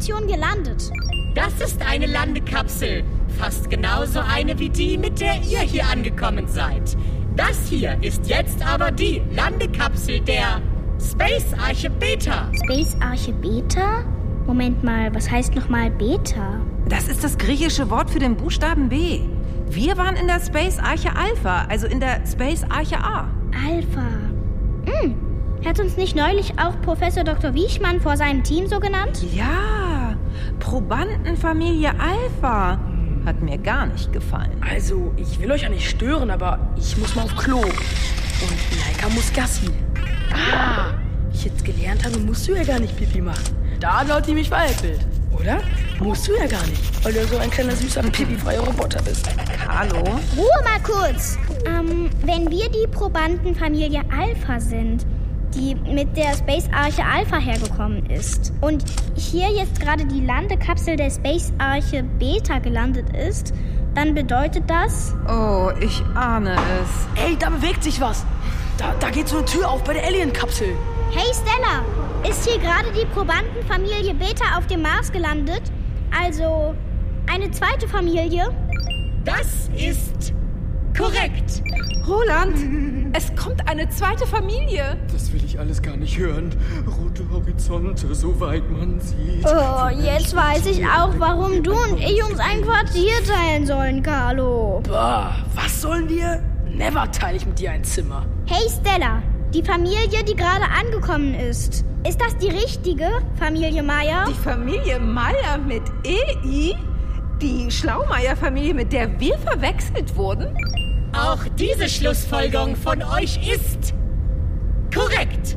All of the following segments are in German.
Station gelandet. Das ist eine Landekapsel. Fast genauso eine wie die, mit der ihr hier angekommen seid. Das hier ist jetzt aber die Landekapsel der Space Arche Beta. Space Arche Beta? Moment mal, was heißt nochmal Beta? Das ist das griechische Wort für den Buchstaben B. Wir waren in der Space Arche Alpha, also in der Space Arche A. Alpha. Hat uns nicht neulich auch Professor Dr. Wiechmann vor seinem Team so genannt? Ja, Probandenfamilie Alpha. Hat mir gar nicht gefallen. Also, ich will euch ja nicht stören, aber ich muss mal auf Klo. Und Laika muss Gassi. Wie ich jetzt gelernt habe, musst du ja gar nicht Pipi machen. Da hat Lotti mich veräppelt. Oder? Musst du ja gar nicht, weil du so ein kleiner, süßer, pipi-freier Roboter bist. Hallo? Ruhe mal kurz. Wenn wir die Probandenfamilie Alpha sind, die mit der Space Arche Alpha hergekommen ist und hier jetzt gerade die Landekapsel der Space Arche Beta gelandet ist, dann bedeutet das... Oh, ich ahne es. Ey, da bewegt sich was. Da geht so eine Tür auf bei der Alien-Kapsel. Hey Stella, ist hier gerade die Probandenfamilie Beta auf dem Mars gelandet? Also eine zweite Familie? Das ist korrekt. Roland, es kommt eine zweite Familie. Das will ich alles gar nicht hören. Rote Horizonte, soweit man sieht. Oh, jetzt weiß ich auch, warum du und ich uns ein Quartier teilen sollen, Carlo. Boah, was sollen wir? Never teile ich mit dir ein Zimmer. Hey Stella, die Familie, die gerade angekommen ist. Ist das die richtige Familie Meier? Die Familie Meier mit EI? Die Schlaumeier-Familie, mit der wir verwechselt wurden? Auch diese Schlussfolgerung von euch ist korrekt.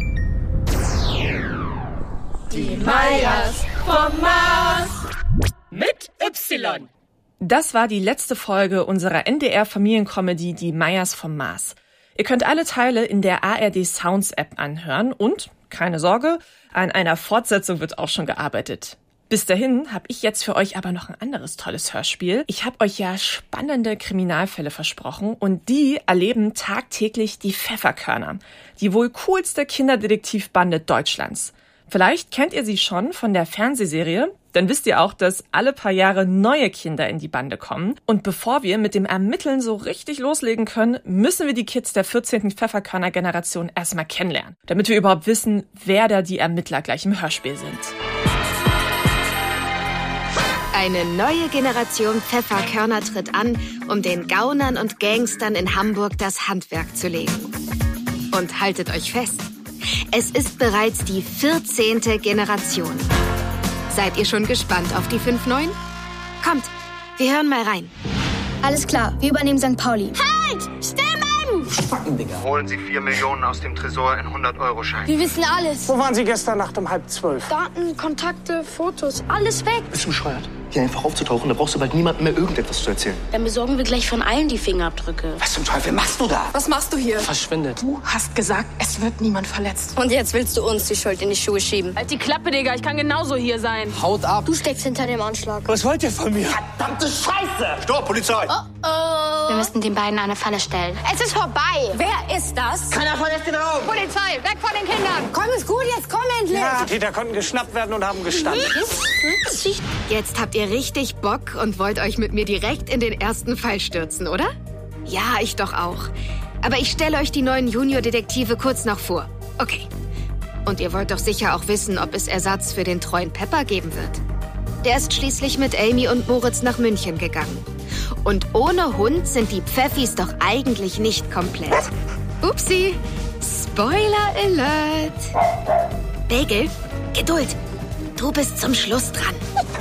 Die Meiers vom Mars. Mit Y. Das war die letzte Folge unserer NDR-Familiencomedy Die Meiers vom Mars. Ihr könnt alle Teile in der ARD Sounds App anhören und, keine Sorge, an einer Fortsetzung wird auch schon gearbeitet. Bis dahin habe ich jetzt für euch aber noch ein anderes tolles Hörspiel. Ich habe euch ja spannende Kriminalfälle versprochen und die erleben tagtäglich die Pfefferkörner, die wohl coolste Kinderdetektivbande Deutschlands. Vielleicht kennt ihr sie schon von der Fernsehserie, dann wisst ihr auch, dass alle paar Jahre neue Kinder in die Bande kommen. Und bevor wir mit dem Ermitteln so richtig loslegen können, müssen wir die Kids der 14. Pfefferkörner-Generation erstmal kennenlernen, damit wir überhaupt wissen, wer da die Ermittler gleich im Hörspiel sind. Eine neue Generation Pfefferkörner tritt an, um den Gaunern und Gangstern in Hamburg das Handwerk zu legen. Und haltet euch fest, es ist bereits die 14. Generation. Seid ihr schon gespannt auf die 5 Neuen? Kommt, wir hören mal rein. Alles klar, wir übernehmen St. Pauli. Halt! Stimmen! Spacken, Digga. Holen Sie 4 Millionen aus dem Tresor in 100-Euro-Scheinen. Wir wissen alles. Wo waren Sie gestern Nacht um 11:30? Daten, Kontakte, Fotos, alles weg. Bist du bescheuert? Hier einfach aufzutauchen, da brauchst du bald niemandem mehr irgendetwas zu erzählen. Dann besorgen wir gleich von allen die Fingerabdrücke. Was zum Teufel machst du da? Was machst du hier? Verschwindet. Du hast gesagt, es wird niemand verletzt. Und jetzt willst du uns die Schuld in die Schuhe schieben. Halt die Klappe, Digga. Ich kann genauso hier sein. Haut ab. Du steckst hinter dem Anschlag. Was wollt ihr von mir? Verdammte Scheiße! Stopp, Polizei! Wir müssten den beiden eine Falle stellen. Es ist vorbei. Wer ist das? Keiner verlässt den Raum. Polizei, weg von den Kindern. Komm, ist gut, jetzt komm endlich. Ja, die Täter konnten geschnappt werden und haben gestanden. Jetzt habt ihr richtig Bock und wollt euch mit mir direkt in den ersten Fall stürzen, oder? Ja, ich doch auch. Aber ich stelle euch die neuen Junior-Detektive kurz noch vor. Okay. Und ihr wollt doch sicher auch wissen, ob es Ersatz für den treuen Pepper geben wird. Der ist schließlich mit Amy und Moritz nach München gegangen. Und ohne Hund sind die Pfeffis doch eigentlich nicht komplett. Upsi. Spoiler Alert. Bagel, Geduld. Du bist zum Schluss dran.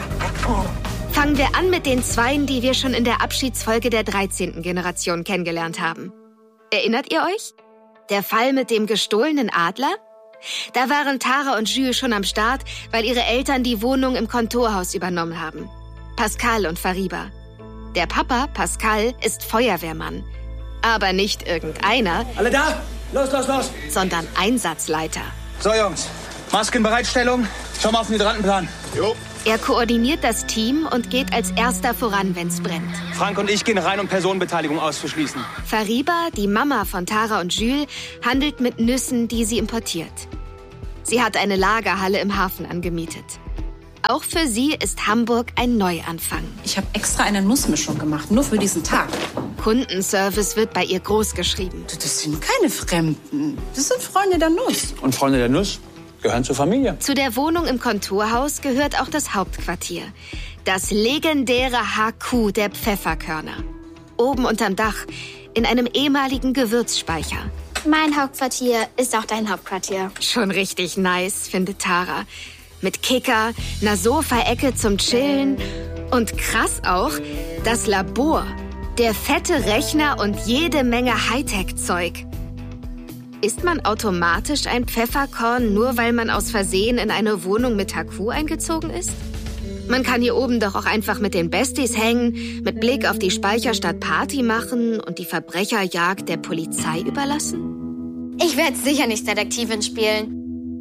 Fangen wir an mit den Zweien, die wir schon in der Abschiedsfolge der 13. Generation kennengelernt haben. Erinnert ihr euch? Der Fall mit dem gestohlenen Adler? Da waren Tara und Jules schon am Start, weil ihre Eltern die Wohnung im Kontorhaus übernommen haben. Pascal und Fariba. Der Papa, Pascal, ist Feuerwehrmann. Aber nicht irgendeiner. Alle da? Los, los, los! Sondern Einsatzleiter. So, Jungs. Maskenbereitstellung. Schau mal auf den Hydrantenplan. Jo. Er koordiniert das Team und geht als erster voran, wenn's brennt. Frank und ich gehen rein, um Personenbeteiligung auszuschließen. Fariba, die Mama von Tara und Jules, handelt mit Nüssen, die sie importiert. Sie hat eine Lagerhalle im Hafen angemietet. Auch für sie ist Hamburg ein Neuanfang. Ich habe extra eine Nussmischung gemacht, nur für diesen Tag. Kundenservice wird bei ihr groß geschrieben. Das sind keine Fremden. Das sind Freunde der Nuss. Und Freunde der Nuss gehören zur Familie. Zu der Wohnung im Konturhaus gehört auch das Hauptquartier. Das legendäre HQ der Pfefferkörner. Oben unterm Dach, in einem ehemaligen Gewürzspeicher. Mein Hauptquartier ist auch dein Hauptquartier. Schon richtig nice, findet Tara. Mit Kicker, einer Sofaecke zum Chillen und krass auch, das Labor, der fette Rechner und jede Menge Hightech-Zeug. Ist man automatisch ein Pfefferkorn, nur weil man aus Versehen in eine Wohnung mit HQ eingezogen ist? Man kann hier oben doch auch einfach mit den Besties hängen, mit Blick auf die Speicherstadt Party machen und die Verbrecherjagd der Polizei überlassen? Ich werde sicher nicht Detektivin spielen.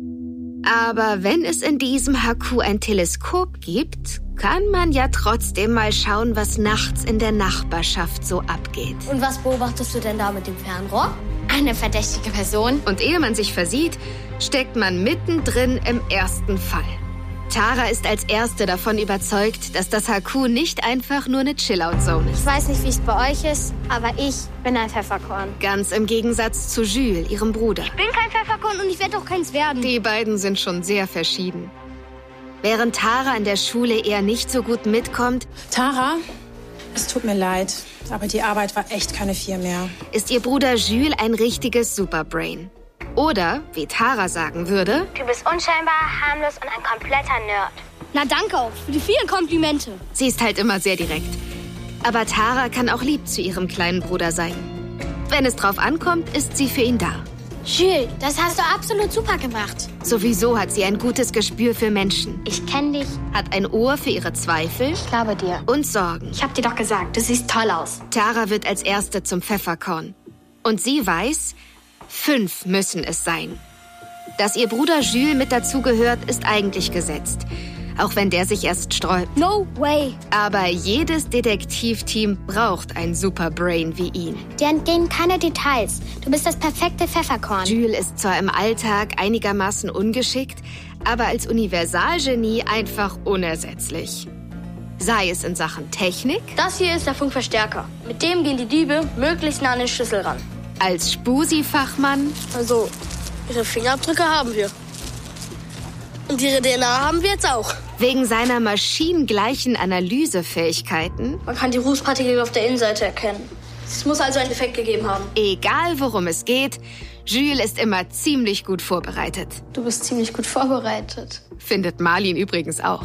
Aber wenn es in diesem HQ ein Teleskop gibt, kann man ja trotzdem mal schauen, was nachts in der Nachbarschaft so abgeht. Und was beobachtest du denn da mit dem Fernrohr? Eine verdächtige Person. Und ehe man sich versieht, steckt man mittendrin im ersten Fall. Tara ist als Erste davon überzeugt, dass das HQ nicht einfach nur eine Chill-Out-Zone ist. Ich weiß nicht, wie es bei euch ist, aber ich bin ein Pfefferkorn. Ganz im Gegensatz zu Jules, ihrem Bruder. Ich bin kein Pfefferkorn und ich werde auch keins werden. Die beiden sind schon sehr verschieden. Während Tara in der Schule eher nicht so gut mitkommt... Tara, es tut mir leid, aber die Arbeit war echt keine 4 mehr. ...ist ihr Bruder Jules ein richtiges Superbrain. Oder, wie Tara sagen würde... Du bist unscheinbar, harmlos und ein kompletter Nerd. Na danke auch für die vielen Komplimente. Sie ist halt immer sehr direkt. Aber Tara kann auch lieb zu ihrem kleinen Bruder sein. Wenn es drauf ankommt, ist sie für ihn da. Jules, das hast du absolut super gemacht. Sowieso hat sie ein gutes Gespür für Menschen. Ich kenne dich. Hat ein Ohr für ihre Zweifel. Ich glaube dir. Und Sorgen. Ich hab dir doch gesagt, du siehst toll aus. Tara wird als Erste zum Pfefferkorn. Und sie weiß, 5 müssen es sein. Dass ihr Bruder Jules mit dazugehört, ist eigentlich gesetzt. Auch wenn der sich erst sträubt. No way. Aber jedes Detektivteam braucht ein Superbrain wie ihn. Dir entgehen keine Details. Du bist das perfekte Pfefferkorn. Jules ist zwar im Alltag einigermaßen ungeschickt, aber als Universalgenie einfach unersetzlich. Sei es in Sachen Technik. Das hier ist der Funkverstärker. Mit dem gehen die Diebe möglichst nah an den Schlüssel ran. Als Spusi-Fachmann. Also, ihre Fingerabdrücke haben wir. Und ihre DNA haben wir jetzt auch. Wegen seiner maschinengleichen Analysefähigkeiten. Man kann die Rußpartikel auf der Innenseite erkennen. Es muss also einen Defekt gegeben haben. Egal, worum es geht, Jules ist immer ziemlich gut vorbereitet. Du bist ziemlich gut vorbereitet. Findet Marlin übrigens auch.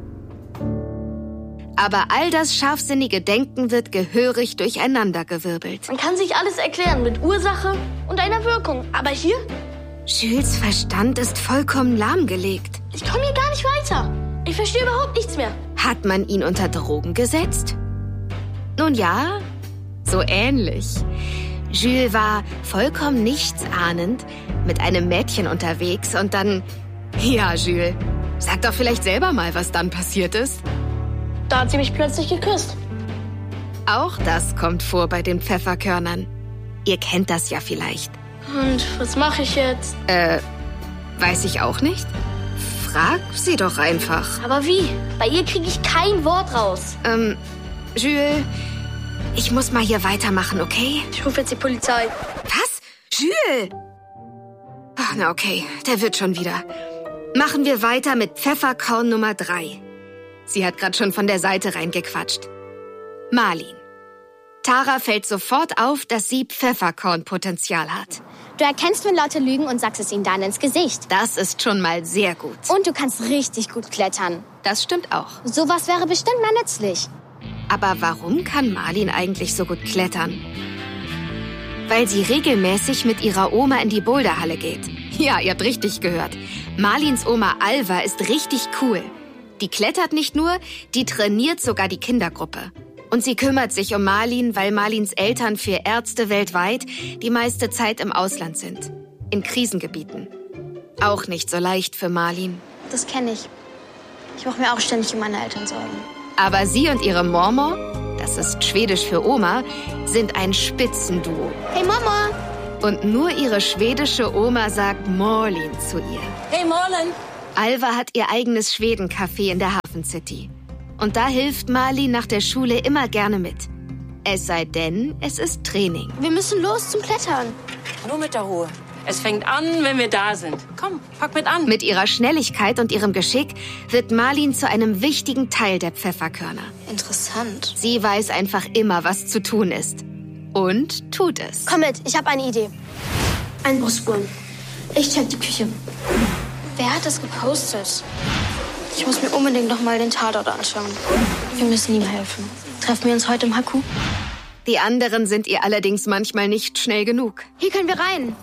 Aber all das scharfsinnige Denken wird gehörig durcheinandergewirbelt. Man kann sich alles erklären mit Ursache und einer Wirkung. Aber hier? Jules' Verstand ist vollkommen lahmgelegt. Ich komme hier gar nicht weiter. Ich verstehe überhaupt nichts mehr. Hat man ihn unter Drogen gesetzt? Nun ja, so ähnlich. Jules war vollkommen nichtsahnend mit einem Mädchen unterwegs und dann... Ja, Jules, sag doch vielleicht selber mal, was dann passiert ist. Da hat sie mich plötzlich geküsst. Auch das kommt vor bei den Pfefferkörnern. Ihr kennt das ja vielleicht. Und was mache ich jetzt? Weiß ich auch nicht. Frag sie doch einfach. Aber wie? Bei ihr kriege ich kein Wort raus. Jules, ich muss mal hier weitermachen, okay? Ich rufe jetzt die Polizei. Was? Jules? Ach, na okay, der wird schon wieder. Machen wir weiter mit Pfefferkorn Nummer 3. Sie hat gerade schon von der Seite reingequatscht. Marlin. Tara fällt sofort auf, dass sie Pfefferkornpotenzial hat. Du erkennst, wenn Leute lügen und sagst es ihnen dann ins Gesicht. Das ist schon mal sehr gut. Und du kannst richtig gut klettern. Das stimmt auch. Sowas wäre bestimmt mal nützlich. Aber warum kann Marlin eigentlich so gut klettern? Weil sie regelmäßig mit ihrer Oma in die Boulderhalle geht. Ja, ihr habt richtig gehört. Marlins Oma Alva ist richtig cool. Die klettert nicht nur, die trainiert sogar die Kindergruppe. Und sie kümmert sich um Marlin, weil Marlins Eltern für Ärzte weltweit die meiste Zeit im Ausland sind. In Krisengebieten. Auch nicht so leicht für Marlin. Das kenne ich. Ich mache mir auch ständig um meine Eltern Sorgen. Aber sie und ihre Mormor, das ist Schwedisch für Oma, sind ein Spitzenduo. Hey Mama! Und nur ihre schwedische Oma sagt Marlin zu ihr. Hey Marlin! Alva hat ihr eigenes Schwedencafé in der Hafen City. Und da hilft Marlin nach der Schule immer gerne mit. Es sei denn, es ist Training. Wir müssen los zum Klettern. Nur mit der Ruhe. Es fängt an, wenn wir da sind. Komm, pack mit an. Mit ihrer Schnelligkeit und ihrem Geschick wird Marlin zu einem wichtigen Teil der Pfefferkörner. Interessant. Sie weiß einfach immer, was zu tun ist. Und tut es. Komm mit, ich habe eine Idee. Einbruchsspuren. Ich check die Küche. Wer hat das gepostet? Ich muss mir unbedingt noch mal den Tatort anschauen. Wir müssen ihm helfen. Treffen wir uns heute im Haku? Die anderen sind ihr allerdings manchmal nicht schnell genug. Hier können wir rein.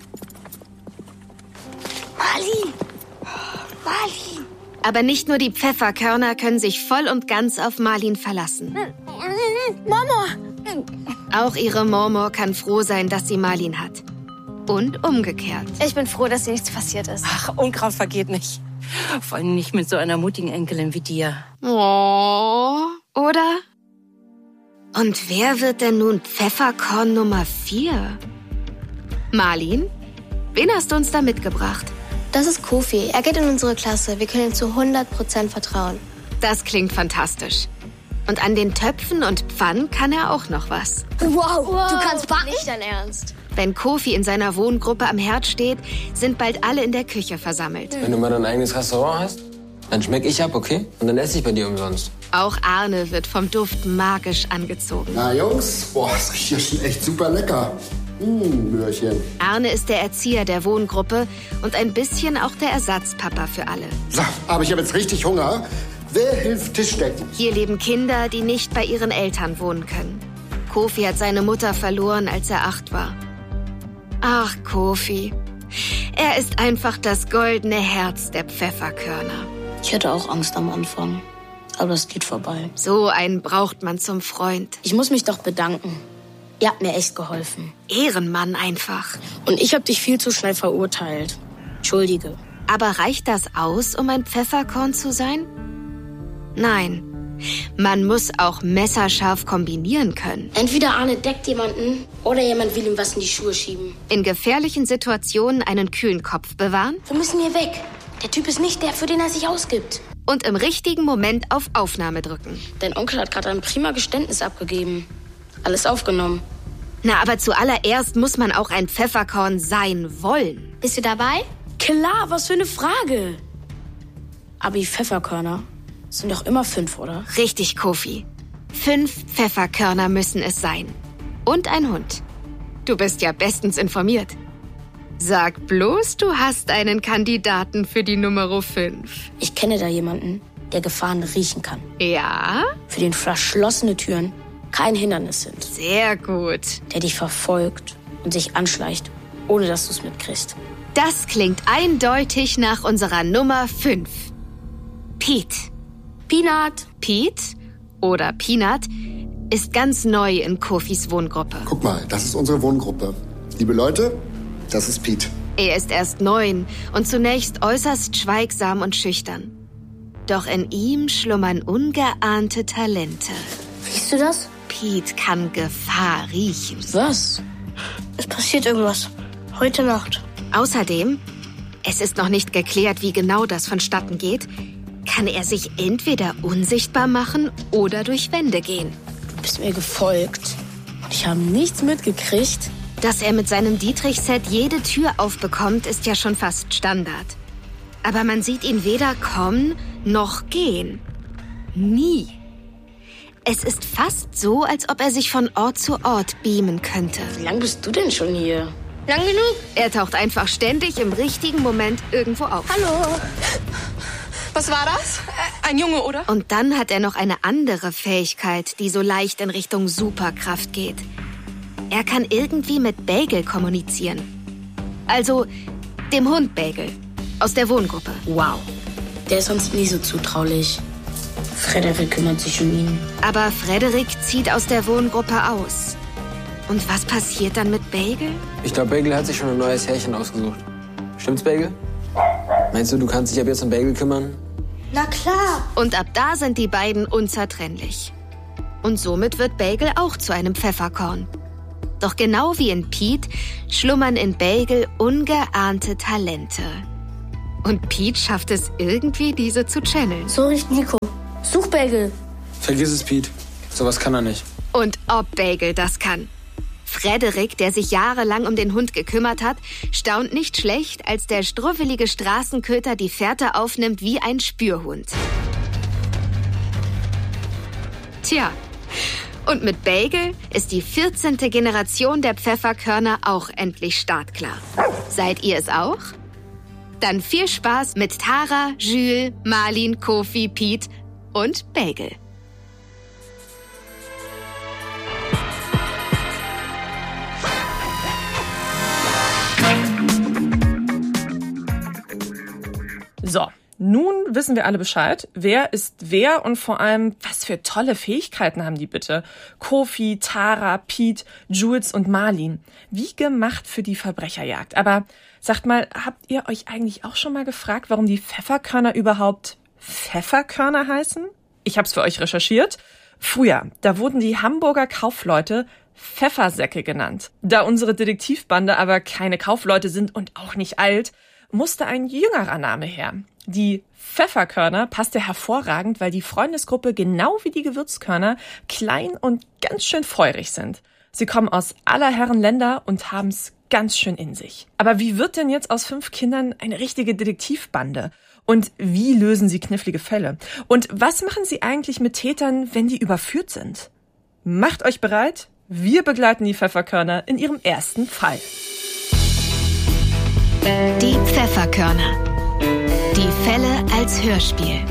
Marlin! Marlin! Aber nicht nur die Pfefferkörner können sich voll und ganz auf Marlin verlassen. Mama! Auch ihre Mormor kann froh sein, dass sie Marlin hat. Und umgekehrt. Ich bin froh, dass dir nichts passiert ist. Ach, Unkraut vergeht nicht. Vor allem nicht mit so einer mutigen Enkelin wie dir. Oh, oder? Und wer wird denn nun Pfefferkorn Nummer 4? Marlin, wen hast du uns da mitgebracht? Das ist Kofi. Er geht in unsere Klasse. Wir können ihm zu 100% vertrauen. Das klingt fantastisch. Und an den Töpfen und Pfannen kann er auch noch was. Wow, du kannst backen? Nicht dein Ernst. Wenn Kofi in seiner Wohngruppe am Herd steht, sind bald alle in der Küche versammelt. Wenn du mal dein eigenes Restaurant hast, dann schmeck ich ab, okay? Und dann esse ich bei dir umsonst. Auch Arne wird vom Duft magisch angezogen. Na Jungs, boah, das riecht hier schon echt super lecker. Möhrchen. Arne ist der Erzieher der Wohngruppe und ein bisschen auch der Ersatzpapa für alle. So, aber ich habe jetzt richtig Hunger. Wer hilft Tischdecken? Hier leben Kinder, die nicht bei ihren Eltern wohnen können. Kofi hat seine Mutter verloren, als er 8 war. Ach, Kofi. Er ist einfach das goldene Herz der Pfefferkörner. Ich hatte auch Angst am Anfang, aber es geht vorbei. So einen braucht man zum Freund. Ich muss mich doch bedanken. Ihr habt mir echt geholfen. Ehrenmann einfach. Und ich habe dich viel zu schnell verurteilt. Entschuldige. Aber reicht das aus, um ein Pfefferkorn zu sein? Nein. Man muss auch messerscharf kombinieren können. Entweder Arne deckt jemanden oder jemand will ihm was in die Schuhe schieben. In gefährlichen Situationen einen kühlen Kopf bewahren. Wir müssen hier weg. Der Typ ist nicht der, für den er sich ausgibt. Und im richtigen Moment auf Aufnahme drücken. Dein Onkel hat gerade ein prima Geständnis abgegeben. Alles aufgenommen. Na, aber zuallererst muss man auch ein Pfefferkorn sein wollen. Bist du dabei? Klar, was für eine Frage. Aber die Pfefferkörner sind doch immer 5, oder? Richtig, Kofi. 5 Pfefferkörner müssen es sein. Und ein Hund. Du bist ja bestens informiert. Sag bloß, du hast einen Kandidaten für die Nummer 5. Ich kenne da jemanden, der Gefahren riechen kann. Ja? Für den verschlossene Türen kein Hindernis sind. Sehr gut. Der dich verfolgt und sich anschleicht, ohne dass du es mitkriegst. Das klingt eindeutig nach unserer Nummer 5. Pete. Peanut. Pete oder Peanut ist ganz neu in Kofis Wohngruppe. Guck mal, das ist unsere Wohngruppe. Liebe Leute, das ist Pete. Er ist erst 9 und zunächst äußerst schweigsam und schüchtern. Doch in ihm schlummern ungeahnte Talente. Riechst du das? Pete kann Gefahr riechen. Was? Es passiert irgendwas. Heute Nacht. Außerdem, es ist noch nicht geklärt, wie genau das vonstatten geht, kann er sich entweder unsichtbar machen oder durch Wände gehen. Du bist mir gefolgt und ich habe nichts mitgekriegt. Dass er mit seinem Dietrich-Set jede Tür aufbekommt, ist ja schon fast Standard. Aber man sieht ihn weder kommen noch gehen. Nie. Es ist fast so, als ob er sich von Ort zu Ort beamen könnte. Wie lange bist du denn schon hier? Lang genug? Er taucht einfach ständig im richtigen Moment irgendwo auf. Hallo. Was war das? Ein Junge, oder? Und dann hat er noch eine andere Fähigkeit, die so leicht in Richtung Superkraft geht. Er kann irgendwie mit Bagel kommunizieren. Also dem Hund Bagel aus der Wohngruppe. Wow, der ist sonst nie so zutraulich. Frederik kümmert sich um ihn. Aber Frederik zieht aus der Wohngruppe aus. Und was passiert dann mit Bagel? Ich glaube, Bagel hat sich schon ein neues Härchen ausgesucht. Stimmt's, Bagel? Meinst du, du kannst dich ab jetzt um Bagel kümmern? Na klar. Und ab da sind die beiden unzertrennlich. Und somit wird Bagel auch zu einem Pfefferkorn. Doch genau wie in Pete schlummern in Bagel ungeahnte Talente. Und Pete schafft es irgendwie, diese zu channeln. So riecht Nico. Such Bagel. Vergiss es, Pete. Sowas kann er nicht. Und ob Bagel das kann. Frederik, der sich jahrelang um den Hund gekümmert hat, staunt nicht schlecht, als der struffelige Straßenköter die Fährte aufnimmt wie ein Spürhund. Tja, und mit Bagel ist die 14. Generation der Pfefferkörner auch endlich startklar. Seid ihr es auch? Dann viel Spaß mit Tara, Jules, Marlin, Kofi, Pete und Bagel. So, nun wissen wir alle Bescheid. Wer ist wer und vor allem, was für tolle Fähigkeiten haben die bitte? Kofi, Tara, Pete, Jules und Marlin. Wie gemacht für die Verbrecherjagd. Aber sagt mal, habt ihr euch eigentlich auch schon mal gefragt, warum die Pfefferkörner überhaupt Pfefferkörner heißen? Ich hab's für euch recherchiert. Früher, da wurden die Hamburger Kaufleute Pfeffersäcke genannt. Da unsere Detektivbande aber keine Kaufleute sind und auch nicht alt, musste ein jüngerer Name her. Die Pfefferkörner passte hervorragend, weil die Freundesgruppe genau wie die Gewürzkörner klein und ganz schön feurig sind. Sie kommen aus aller Herren Länder und haben's ganz schön in sich. Aber wie wird denn jetzt aus 5 Kindern eine richtige Detektivbande? Und wie lösen sie knifflige Fälle? Und was machen sie eigentlich mit Tätern, wenn die überführt sind? Macht euch bereit, wir begleiten die Pfefferkörner in ihrem ersten Fall. Die Pfefferkörner. Die Fälle als Hörspiel.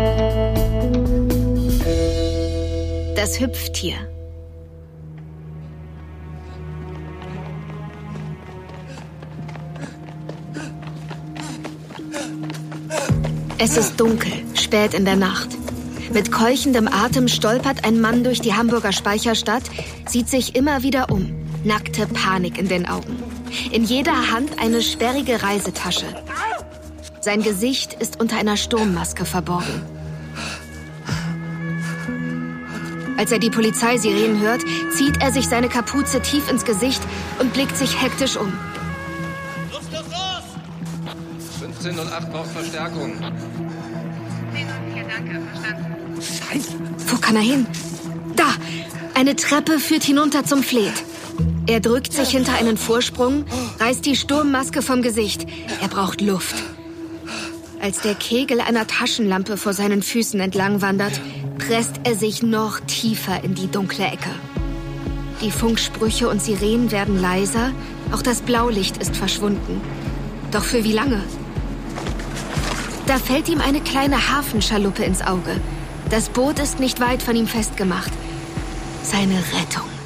Das Hüpftier. Es ist dunkel, spät in der Nacht. Mit keuchendem Atem stolpert ein Mann durch die Hamburger Speicherstadt, sieht sich immer wieder um. Nackte Panik in den Augen. In jeder Hand eine sperrige Reisetasche. Sein Gesicht ist unter einer Sturmmaske verborgen. Als er die Polizeisirenen hört, zieht er sich seine Kapuze tief ins Gesicht und blickt sich hektisch um. Los, los, los! 1508 braucht Verstärkung. 1004, danke, verstanden. Scheiße! Wo kann er hin? Da! Eine Treppe führt hinunter zum Fleet. Er drückt sich hinter einen Vorsprung, reißt die Sturmmaske vom Gesicht. Er braucht Luft. Als der Kegel einer Taschenlampe vor seinen Füßen entlang wandert, presst er sich noch tiefer in die dunkle Ecke. Die Funksprüche und Sirenen werden leiser, auch das Blaulicht ist verschwunden. Doch für wie lange? Da fällt ihm eine kleine Hafenschaluppe ins Auge. Das Boot ist nicht weit von ihm festgemacht. Seine Rettung.